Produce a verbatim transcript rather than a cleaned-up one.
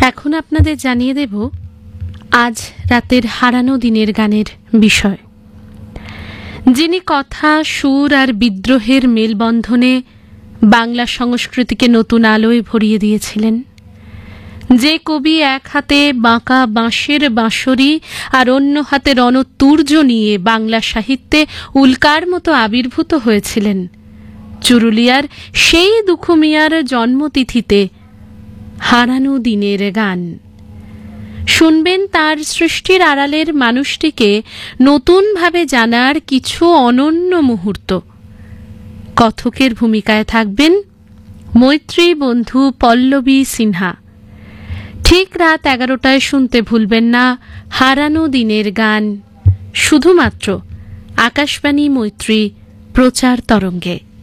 এখন আপনাদের জানিয়ে দেব আজ রাতের হারানো দিনের গানের বিষয়। যিনি কথা, সুর আর বিদ্রোহের মেলবন্ধনে বাংলা সংস্কৃতিকে নতুন আলোয় ভরিয়ে দিয়েছিলেন, যে কবি এক হাতে বাঁকা বাঁশের বাঁশরি আর অন্য হাতে রণতুর্য নিয়ে বাংলা সাহিত্যে উল্কার মতো আবির্ভূত হয়েছিলেন, চুরুলিয়ার সেই দুখু মিয়ার জন্মতিথিতে হারানো দিনের গান শুনবেন। তার সৃষ্টির আড়ালের মানুষটিকে নতুনভাবে জানার কিছু অনন্য মুহূর্ত। কথকের ভূমিকায় থাকবেন মৈত্রী বন্ধু পল্লবী সিনহা। ঠিক রাত এগারোটায় শুনতে ভুলবেন না হারানো দিনের গান, শুধুমাত্র আকাশবাণী মৈত্রী প্রচার তরঙ্গে।